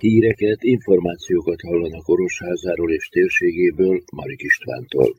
Híreket, információkat hallanak Orosházáról és térségéből Marik Istvántól.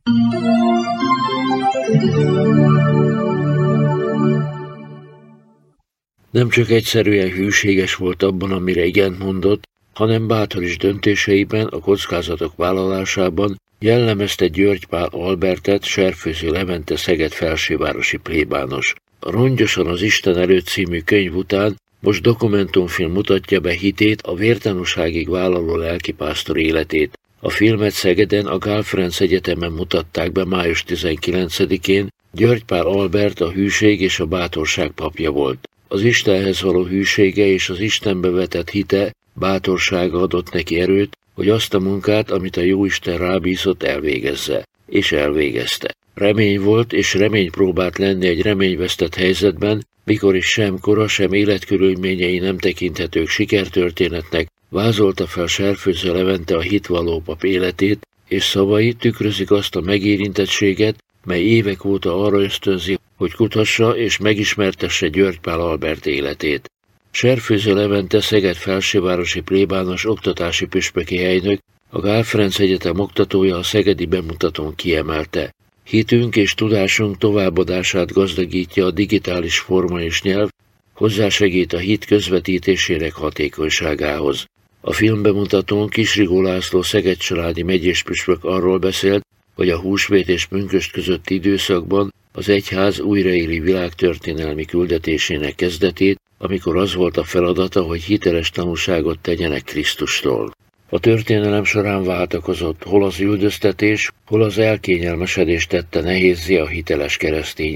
Nem csak egyszerűen hűséges volt abban, amire igent mondott, hanem bátor is döntéseiben, a kockázatok vállalásában jellemezte György Pál Albertet, Serfőző Levente Szeged felsővárosi plébános. A Rongyosan az Isten előtt című könyv után most dokumentumfilm mutatja be hitét, a vértanúságig vállaló lelkipásztor életét. A filmet Szegeden a Gál Ferenc Egyetemen mutatták be május 19-én, György Pál Albert a hűség és a bátorság papja volt. Az Istenhez való hűsége és az Istenbe vetett hite, bátorsága adott neki erőt, hogy azt a munkát, amit a Jóisten rábízott, elvégezze. És elvégezte. Remény volt, és remény próbált lenni egy reményvesztett helyzetben, mikor is sem kora, sem életkörülményei nem tekinthetők sikertörténetnek, vázolta fel Serfőző Levente a hitvalló pap életét, és szavai tükrözik azt a megérintettséget, mely évek óta arra ösztönzi, hogy kutassa és megismertesse György Pál Albert életét. Serfőző Levente Szeged felsővárosi plébános oktatási püspöki helynök, a Gál Ferenc Egyetem oktatója a szegedi bemutatón kiemelte. Hitünk és tudásunk továbbadását gazdagítja a digitális forma és nyelv, hozzásegít a hit közvetítésének hatékonyságához. A filmbemutatón Kisrigó László Szeged családi megyéspüspök arról beszélt, hogy a húsvét és pünkösd közötti időszakban az egyház újraéli világtörténelmi küldetésének kezdetét, amikor az volt a feladata, hogy hiteles tanúságot tegyenek Krisztustól. A történelem során váltakozott, hol az üldöztetés, hol az elkényelmesedés tette nehézzé a hiteles keresztény